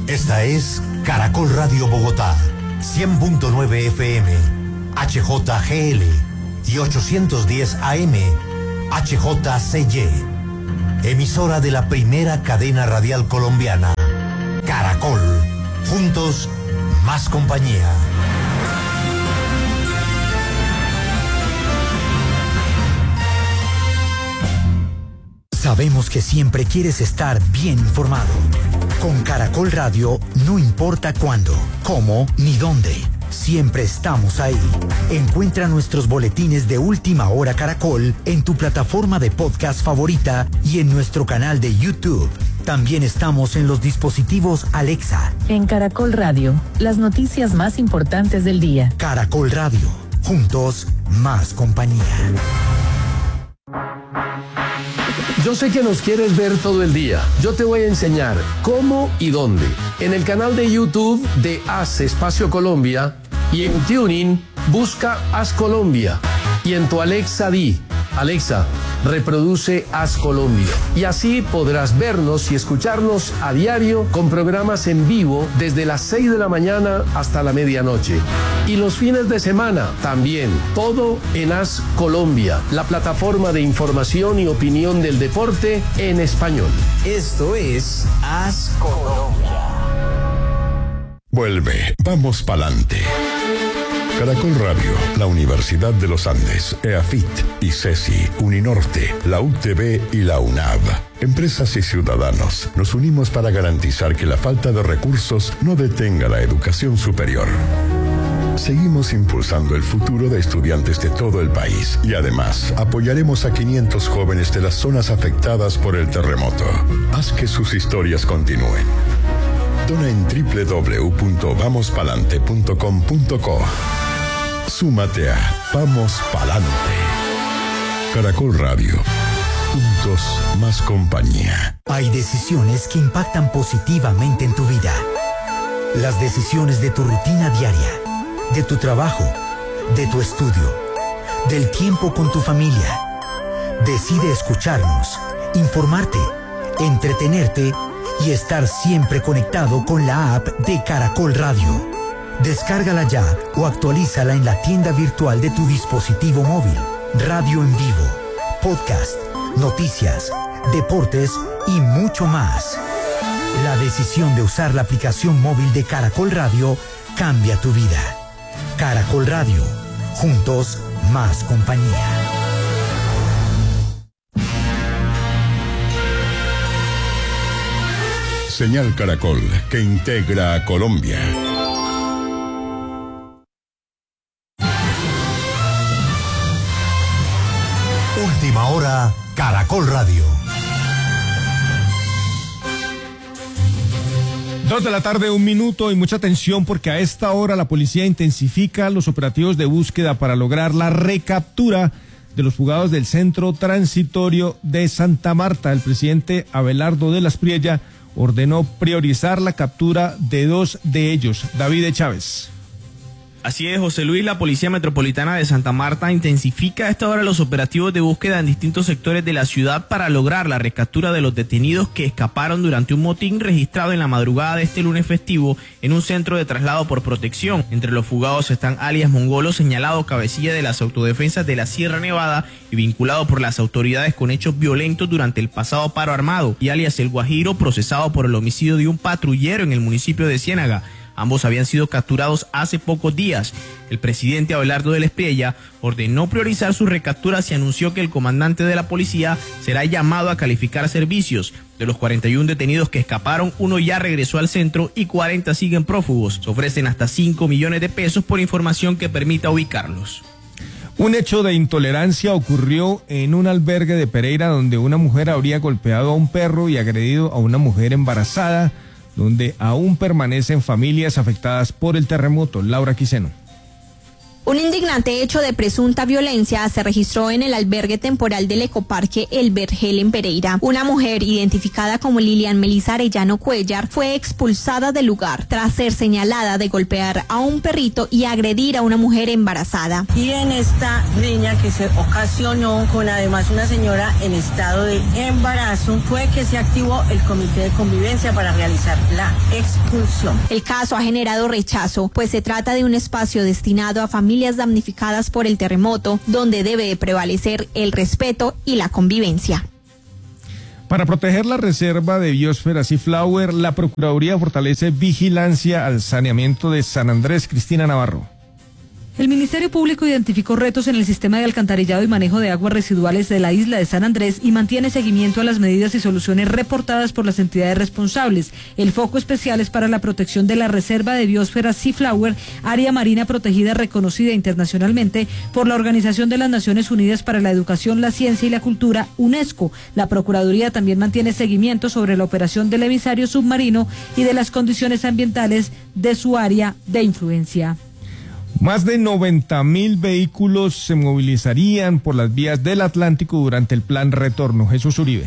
Esta es Caracol Radio Bogotá, 100.9 FM, HJGL y 810 AM, HJCY. Emisora de la primera cadena radial colombiana. Caracol, juntos, más compañía. Sabemos que siempre quieres estar bien informado. Con Caracol Radio, no importa cuándo, cómo ni dónde. Siempre estamos ahí. Encuentra nuestros boletines de Última Hora Caracol en tu plataforma de podcast favorita y en nuestro canal de YouTube. También estamos en los dispositivos Alexa. En Caracol Radio, las noticias más importantes del día. Caracol Radio, juntos, más compañía. Yo sé que nos quieres ver todo el día. Yo te voy a enseñar cómo y dónde. En el canal de YouTube de Haz Espacio Colombia y en TuneIn busca Haz Colombia. Y en tu Alexa di, Alexa, reproduce Haz Colombia. Y así podrás vernos y escucharnos a diario con programas en vivo desde las 6 de la mañana hasta la medianoche. Y los fines de semana también, todo en Haz Colombia, la plataforma de información y opinión del deporte en español. Esto es Haz Colombia. Vuelve, vamos pa'lante. Caracol Radio, la Universidad de los Andes, EAFIT, ICESI, Uninorte, la UTB y la UNAV. Empresas y ciudadanos, nos unimos para garantizar que la falta de recursos no detenga la educación superior. Seguimos impulsando el futuro de estudiantes de todo el país y además apoyaremos a 500 jóvenes de las zonas afectadas por el terremoto. Haz que sus historias continúen. Dona en www.vamospalante.com.co. Súmate a Vamos Palante. Caracol Radio. Juntos, más compañía. Hay decisiones que impactan positivamente en tu vida. Las decisiones de tu rutina diaria, de tu trabajo, de tu estudio, del tiempo con tu familia. Decide escucharnos, informarte, entretenerte y estar siempre conectado con la app de Caracol Radio. Descárgala ya o actualízala en la tienda virtual de tu dispositivo móvil. Radio en vivo, podcast, noticias, deportes y mucho más. La decisión de usar la aplicación móvil de Caracol Radio cambia tu vida. Caracol Radio, juntos, más compañía. Señal Caracol, que integra a Colombia. Última Hora, Caracol Radio. 2 de la tarde, 1 minuto, y mucha atención porque a esta hora la policía intensifica los operativos de búsqueda para lograr la recaptura de los fugados del centro transitorio de Santa Marta. El presidente Abelardo de las Priella ordenó priorizar la captura de 2 de ellos. David Chávez. Así es, José Luis, la Policía Metropolitana de Santa Marta intensifica a esta hora los operativos de búsqueda en distintos sectores de la ciudad para lograr la recaptura de los detenidos que escaparon durante un motín registrado en la madrugada de este lunes festivo en un centro de traslado por protección. Entre los fugados están alias Mongolo, señalado cabecilla de las autodefensas de la Sierra Nevada y vinculado por las autoridades con hechos violentos durante el pasado paro armado, y alias El Guajiro, procesado por el homicidio de un patrullero en el municipio de Ciénaga. Ambos habían sido capturados hace pocos días. El presidente Abelardo de la Priella ordenó priorizar sus recapturas y anunció que el comandante de la policía será llamado a calificar servicios. De los 41 detenidos que escaparon, 1 ya regresó al centro y 40 siguen prófugos. Se ofrecen hasta 5 millones de pesos por información que permita ubicarlos. Un hecho de intolerancia ocurrió en un albergue de Pereira donde una mujer habría golpeado a un perro y agredido a una mujer embarazada, donde aún permanecen familias afectadas por el terremoto. Laura Quiseno. Un indignante hecho de presunta violencia se registró en el albergue temporal del Ecoparque El Vergel en Pereira. Una mujer identificada como Lilian Melisa Arellano Cuellar fue expulsada del lugar tras ser señalada de golpear a un perrito y agredir a una mujer embarazada. Y en esta riña que se ocasionó con además una señora en estado de embarazo fue que se activó el comité de convivencia para realizar la expulsión. El caso ha generado rechazo, pues se trata de un espacio destinado a familias damnificadas por el terremoto, donde debe de prevalecer el respeto y la convivencia. Para proteger la reserva de biosfera Seaflower, la Procuraduría fortalece vigilancia al saneamiento de San Andrés. Cristina Navarro. El Ministerio Público identificó retos en el sistema de alcantarillado y manejo de aguas residuales de la isla de San Andrés y mantiene seguimiento a las medidas y soluciones reportadas por las entidades responsables. El foco especial es para la protección de la reserva de biosfera Seaflower, área marina protegida reconocida internacionalmente por la Organización de las Naciones Unidas para la Educación, la Ciencia y la Cultura, UNESCO. La Procuraduría también mantiene seguimiento sobre la operación del emisario submarino y de las condiciones ambientales de su área de influencia. Más de 90.000 vehículos se movilizarían por las vías del Atlántico durante el plan Retorno. Jesús Uribe.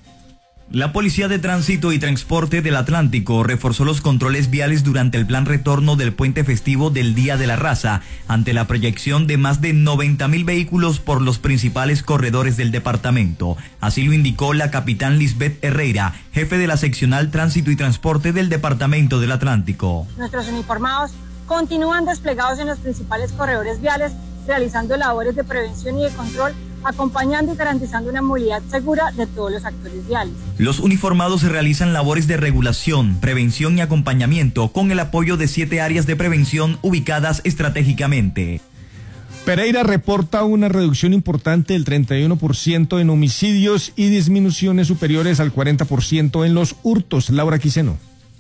La Policía de Tránsito y Transporte del Atlántico reforzó los controles viales durante el plan retorno del puente festivo del Día de la Raza, ante la proyección de más de 90.000 vehículos por los principales corredores del departamento. Así lo indicó la capitán Lisbeth Herrera, jefe de la seccional Tránsito y Transporte del Departamento del Atlántico. Nuestros uniformados continúan desplegados en los principales corredores viales, realizando labores de prevención y de control, acompañando y garantizando una movilidad segura de todos los actores viales. Los uniformados realizan labores de regulación, prevención y acompañamiento con el apoyo de 7 áreas de prevención ubicadas estratégicamente. Pereira reporta una reducción importante del 31% en homicidios y disminuciones superiores al 40% en los hurtos. Laura Quiseno.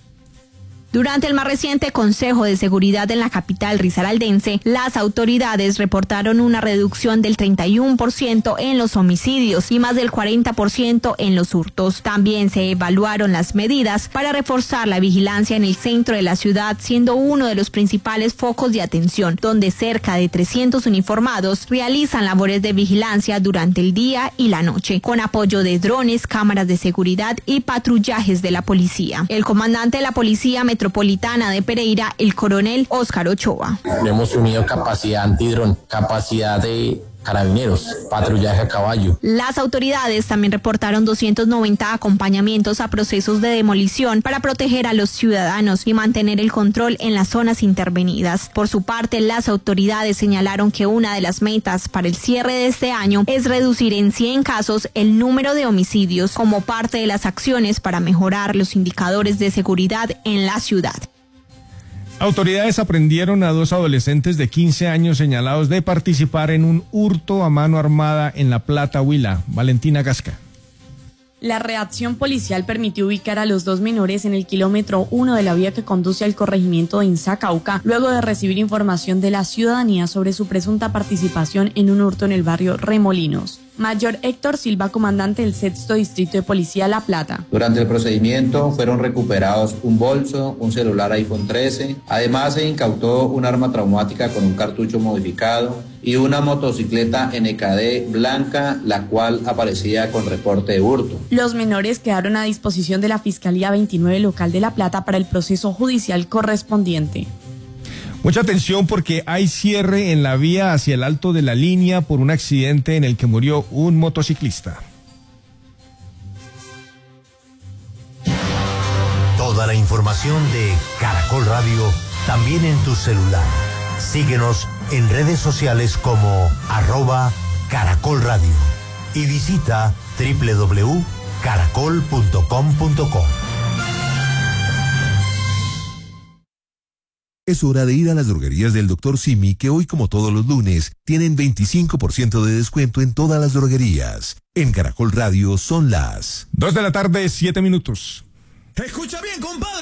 Durante el más reciente Consejo de Seguridad en la capital risaraldense, las autoridades reportaron una reducción del 31% en los homicidios y más del 40% en los hurtos. También se evaluaron las medidas para reforzar la vigilancia en el centro de la ciudad, siendo uno de los principales focos de atención, donde cerca de 300 uniformados realizan labores de vigilancia durante el día y la noche, con apoyo de drones, cámaras de seguridad y patrullajes de la policía. El comandante de la Policía Metropolitana de Pereira, el coronel Óscar Ochoa. Hemos unido capacidad antidrón, capacidad de carabineros, patrullaje a caballo. Las autoridades también reportaron 290 acompañamientos a procesos de demolición para proteger a los ciudadanos y mantener el control en las zonas intervenidas. Por su parte, las autoridades señalaron que una de las metas para el cierre de este año es reducir en 100 casos el número de homicidios como parte de las acciones para mejorar los indicadores de seguridad en la ciudad. Autoridades aprendieron a 2 adolescentes de 15 años señalados de participar en un hurto a mano armada en La Plata, Huila. Valentina Gasca. La reacción policial permitió ubicar a los 2 menores en el kilómetro 1 de la vía que conduce al corregimiento de Insa, Cauca, luego de recibir información de la ciudadanía sobre su presunta participación en un hurto en el barrio Remolinos. Mayor Héctor Silva, comandante del 6º Distrito de Policía La Plata. Durante el procedimiento fueron recuperados un bolso, un celular iPhone 13, además se incautó un arma traumática con un cartucho modificado y una motocicleta NKD blanca, la cual aparecía con reporte de hurto. Los menores quedaron a disposición de la Fiscalía 29 Local de La Plata para el proceso judicial correspondiente. Mucha atención porque hay cierre en la vía hacia el Alto de la Línea por un accidente en el que murió un motociclista. Toda la información de Caracol Radio también en tu celular. Síguenos en redes sociales como @Caracol Radio y visita www.caracol.com.co. Es hora de ir a las droguerías del Dr. Simi, que hoy, como todos los lunes, tienen 25% de descuento en todas las droguerías. En Caracol Radio son las 2:07 p.m. Escucha bien, compadre.